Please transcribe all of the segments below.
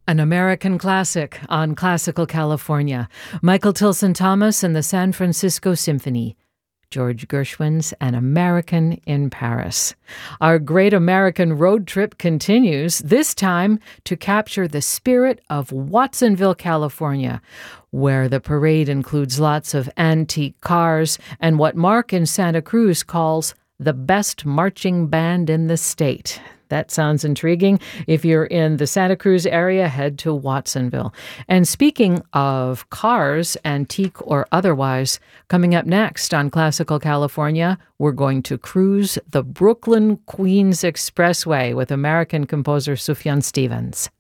An American classic on Classical California. Michael Tilson Thomas and the San Francisco Symphony. George Gershwin's An American in Paris. Our great American road trip continues, this time to capture the spirit of Watsonville, California, where the parade includes lots of antique cars and what Mark in Santa Cruz calls the best marching band in the state. That sounds intriguing. If you're in the Santa Cruz area, head to Watsonville. And speaking of cars, antique or otherwise, coming up next on Classical California, we're going to cruise the Brooklyn-Queens Expressway with American composer Sufjan Stevens.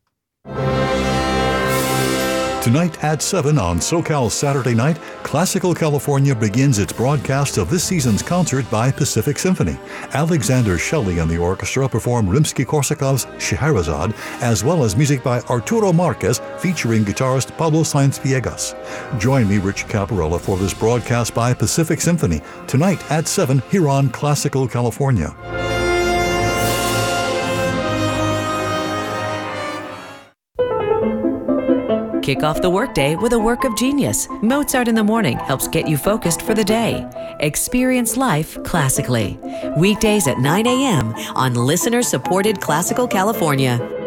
Tonight at 7 on SoCal Saturday Night, Classical California begins its broadcast of this season's concert by Pacific Symphony. Alexander Shelley and the orchestra perform Rimsky-Korsakov's Scheherazade, as well as music by Arturo Marquez featuring guitarist Pablo Sainz Villegas. Join me, Rich Caparella, for this broadcast by Pacific Symphony, tonight at 7 here on Classical California. Kick off the workday with a work of genius. Mozart in the Morning helps get you focused for the day. Experience life classically. Weekdays at 9 a.m. on listener-supported Classical California.